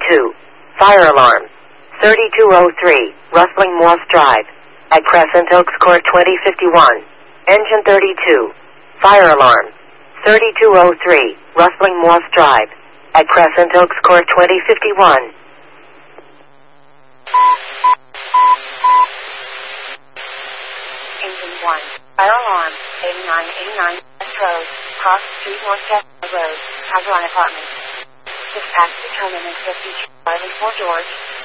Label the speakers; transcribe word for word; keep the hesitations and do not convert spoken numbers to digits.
Speaker 1: thirty-two. Fire alarm. thirty-two oh three. Rustling Moss Drive. At Crescent Oaks Court twenty fifty-one. Engine thirty-two. Fire alarm. thirty-two oh three. Rustling Moss Drive. At Crescent Oaks Court twenty fifty-one.
Speaker 2: Engine one. Fire alarm. eighty-nine eighty-nine West Road. Cross Street, North Chestnut Road. Tiburon Apartments. Dispatch determinant fifty-two Charlie for George.